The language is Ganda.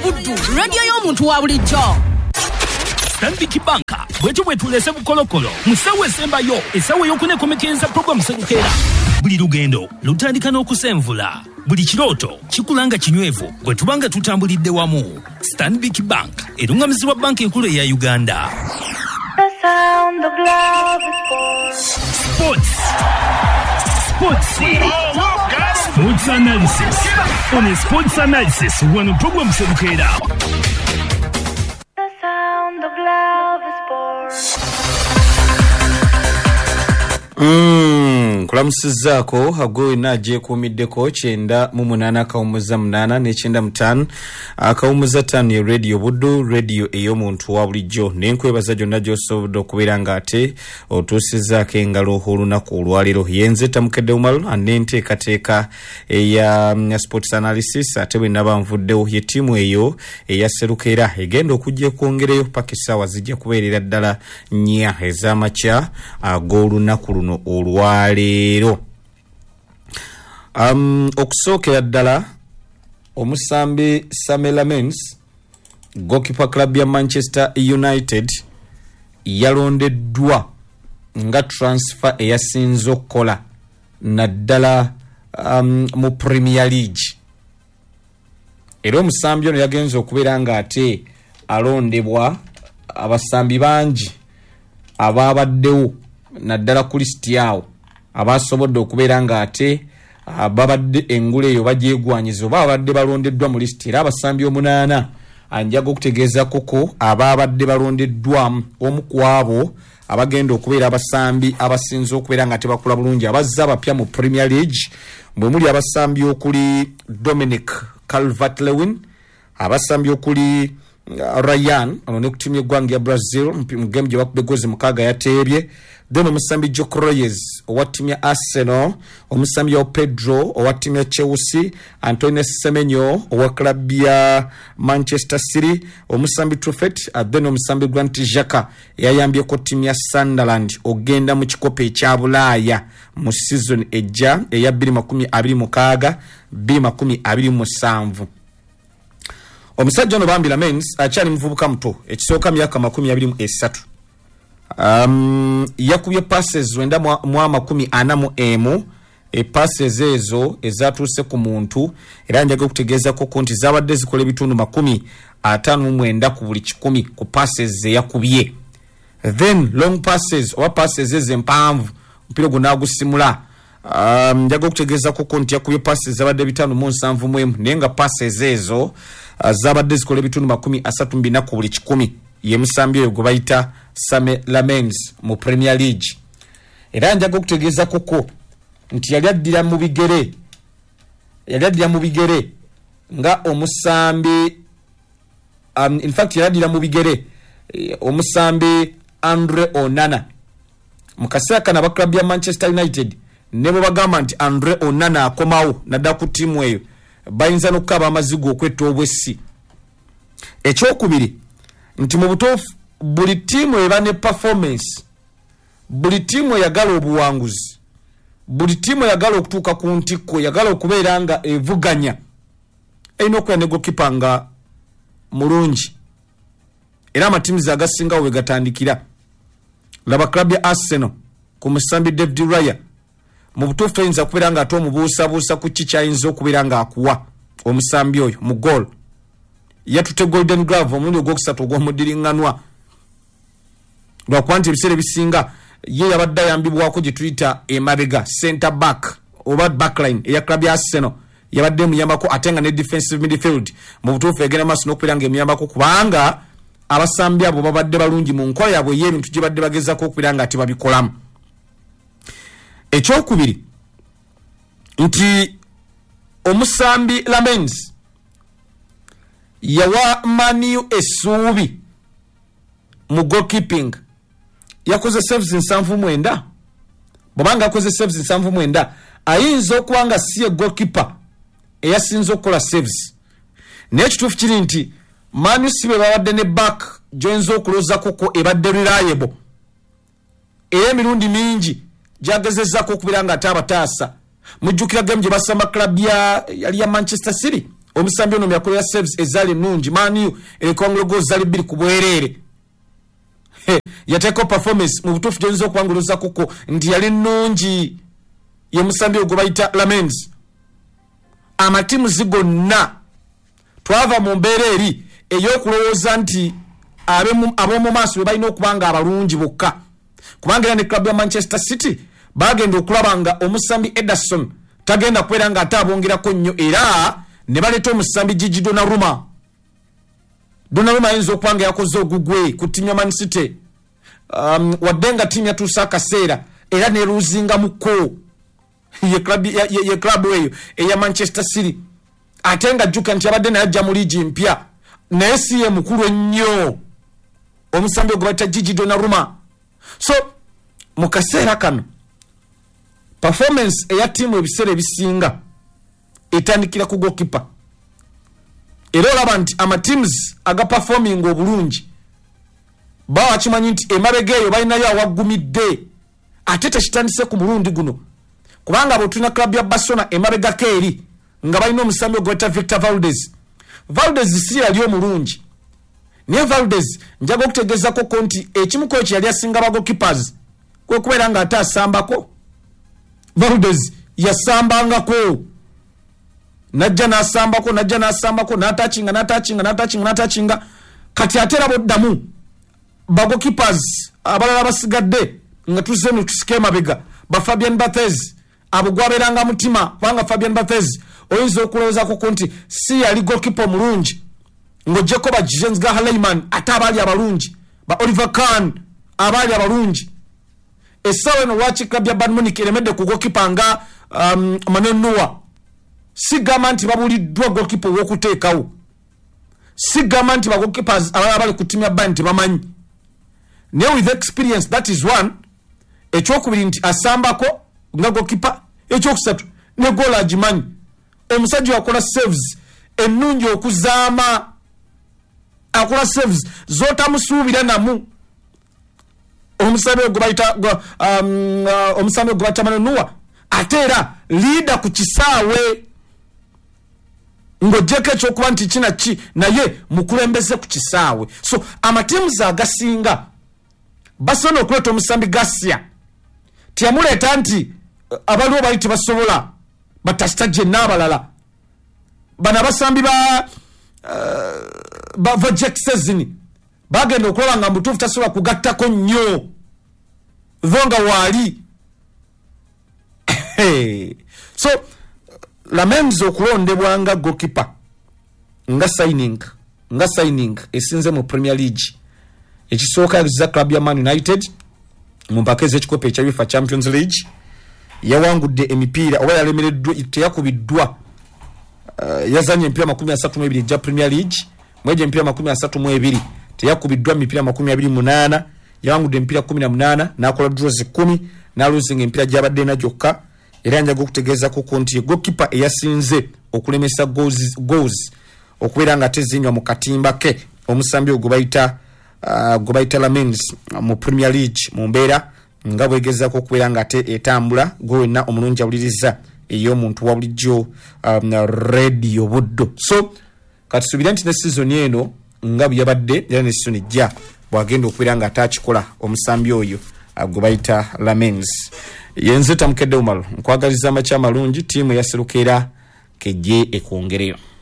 Buddu, radio y'omuntu wa bulijjo. Stanbic Bank bwetu bwetulese bukolokolo musawe sembayo esawe y'okunekomekenza program Serukeera. Buli lugendo lutandika n'okusenvula, buli kirooto kikulanga kinywevu bwe tubanga tutambulidde wamu. Stanbic Bank erungamizibwa banka enkulu eya Uganda. The sound of love is Sports analysis. On a sports analysis, one program Serukeera. the sound of love is born. Kulamusizzaako agwe naje kumiddeko 9 akawumuza 8 ne 95 akawumuza 5 ye radio Buddu radio ey'omuntu wa bulijjo nenkwebaza gyonna gy'osobodde okubeera ng'ate otuusizzaako engalo olunaku olwaleero yenze tamukedde umalo anenteekateeka eya sports analysis ate bwe naba nvuddewo ye ttiimu eyo eya Serukeera egenda okujja kwongereyo paka essaawa zijja kubeerera ddala 4 ez'amakya ag'olunaku luno olwaleero. Okusookera ddala omusambi Sam Lamens goalkeeper club ya Manchester United yalondeddwa nga transfer eyasinze okukola naddala mu Premier League. Era omusambi ono yagenze okubeera ng'ate alondebwa abasambi bangi abaabaddewo naddala ku listi yawo abasobodde okubeera ng'ate babadde engule eyo bagyegwanyiza oba babadde balondeddwa mu listi. Era abasambi 8 anjaga okutegeeza koko ababadde balondeddwamu omu ku abo abagenda okubeera abasambi abasinze okubeera nga tebakula bulungi abazza abapya mu Premier League bwe muli abasambi okuli Dominic Calvert-Lewin, abasambi okuli Ryan ono ne ku tiimu y'eggwanga ya Brazil mu game gye bakubye gozi 6 yateebye. Then omusambi Joko Reyes owa tiimu ya Arsenal, omusambi ya Pedro owa tiimu ya Chelsea, Antonio Semenyo owa club ya Manchester City, omusambi Truffet, then omusambi Grant Xhaka eyayambyeko tiimu ya Sunderland ogenda mu kikopo ekya Bulaaya mu season ejja eya 2026 2027. Omusajja ono bambi Lamens akyali muvubuka muto ekisooka myaka 23. Yakubye passes wenda mu 40 passes ezo ezatuuse ku muntu era njaga okutegeeza ko nti zabadde zikola ebitundu 59 ku buli 10 ku passes yakubye. Then long passes oba passes ezempanvu mpira gunagusimula njaga okutegeeza ko nti yakubye passes zabadde 571 nenga passes ezo zabadde zikola ebitundu 32 ku buli 10. Ye musambi oyo gwe bayita Sam Lamens mu Premier League. Era njaga okutegeeza koko nti yali addira mu bigere nga omusambi in fact yali addira mu bigere omusambi Andre Onana mu kaseera kana aba club ya Manchester United ne bwe bagamba nti Andre Onana akomawo nadda ku tiimu eyo bayinza n'okukaba amazigo okwetta obwessi. Ekyokubiri nti mu butuufu buli tiimu eba ne performance, buli tiimu eyagala obuwanguzi, buli tiimu eyagala okutuuka ku ntikko, yagala okubeera nga evuganya erina okubeera ne goalkeeper nga mulungi. Era amatiimu agasingawo we gatandikira. Laba club ya Arsenal ku musambi David Raya mu butuufu toyinza kubeera nga ate omubuusabuusa ku kikyayinza okubeera nga akuwa omusambi oyo mu goal. Yatute Golden Glove omulundi ogwokusatu ogw'omudiringanwa lwakuba nti ebiseera ebisinga ye yabadde ayambibwako gye tuyita emabega center back oba backline eya club ya Arsenal yabadde emuyambako ate nga ne defensive midfield mu butuufu egenda maaso n'okubeera nga emuyambako kubanga abasambi abo babadde balungi mu nkola yaabwe y'ebintu gye badde bagezako okubeera nga ate babikolamu. Ekyokubiri nti omusambi Lamens yawa Manu essuubi mu goalkeeping. Yakoze saves 79. Bwabanga akoze saves 79 ayinza okuba nga si ye goalkeeper eyasinze okukola saves. N'ekituufu kiri nti Manu si be babadde ne back gy'oyinza okulooza koko ebadde reliable ey'emirundi mingi gyagezezzaako okubeera nga ate abataasa. Mujjukira game gye basamba club yali ya Manchester City omusambi ono yakolera saves ezali nungi Manu ekonglogo zali biri kubwerere yateko performance mu butufu jonzo kwanguloza kuko ndi yali nungi ye musambi ogo bayita Lamens amatimu zigonna twava mu mbeereri eyokulowooza nti ab'omu maaso balina okubanga abalungi bokka kubanga ne club ya Manchester City bagenda okulaba nga omusambi Ederson tagenda kwera nga ate abongerako nnyo era ne baleeta omusambi Gigi Donnarumma ayinza okubanga yakoze ogugwe ku ttiimu ya Man City wadde nga ttiimu yatuusa akaseera era ne luzinga muko ye club eyo eya Manchester City ate nga jjuka nti abadde naye ajja mu liigi mpya naye si ye mukulu ennyo omusambi ogwo bayita Gigi Donnarumma so mu kaseera kano performance eya tiimu ebiseera ebisinga etandikira ku goalkeeper era olaba nti amateams agaperforming obulungi bawa kimanyi nti emabega eyo balinayo awaggumidde ate tekitandise ku mulundi guno kubanga bwetulina club ya Barcelona emabega keeri nga balina omusambi ogweta Victor Valdez si yali omulungi naye Valdez njaga okutegeezako nti ekimu ko yali asinga ba goalkeepers kwe kubeera nga ate asambako Valdez yasambangako najja n'asambako n'atachinga kati ate era boddamu ba goalkeepers abalala basigadde nga tuzze mu skema bega ba Fabian Barthez abo gwaberanga mutima kubanga Fabian Barthez oyinza okulowooza ko nti si yali goalkeeper mulungi ng'ogyeko ba Jens Gahleiman ate abaali abalungi ba Oliver Kahn abaali abalungi essaawa eno lwaki club ya Bayern Munich eremedde ku goalkeeper nga Manuel Neuer sigamba nti babuliddwa goalkeeper w'okuteekawo sigamba nti ba goalkeepers abalala bali ku ttiimu ya Bayern tebamanyi naye with experience that is one ekyokubiri nti asambako nga goalkeeper ekyokusatu ne goal agimanyi omusajja yakola saves ennungi okuzaama akola saves zotamusuubira namu omusambi ogwo bayita Manuel Neuer ate era leader ku kisaawe ng'ogyeko ekyokuba nti kinaki naye mukulembeze ku kisaawe so amatiimu agasinga basobola okuleeta omusambi Garcia tiyamuleeta nti abaliwo bali tebasobola batasita gye n'abalala bano abasambi ba Vojek Szczesny bagenda okulaba nga mutuufu tasobola kugattako nnyo tho nga waali so Lamens okulondebwa nga goalkeeper nga signing esinze mu Premier League ekisooka za club ya Man United mu mpaka z'ekikopo ekya UEFA Champions League yawangudde emipiira oba yalemereddwa teyakubiddwa yazanye emipiira 32 egya Premier League mweje emipiira 32 teyakubiddwa emipiira 28 yawangudde emipiira 18 n'akola draws 10 n'alosing emipiira gy'abadde na gyokka era njaga okutegeeza ku nti goalkeeper eyasinze okulemesa goals okubeera nga tezinywa mu katimba ke omusambi ogwo bayita Lamens mu Premier League mu mbeera nga bwegezaako okubeera nga ate etambula gwenna omulungi awuliriza ey'omuntu wa bulijjo radio buddo so kati subira nti ne season eno nga bweyabadde era ne season ejja bwagenda okubeera nga ate akikola omusambi oyo gwe bayita Lamens yenze tamukedde umalo nkwagaliza amakya amalungi tiimu yaserukera kejje ekwongereyo.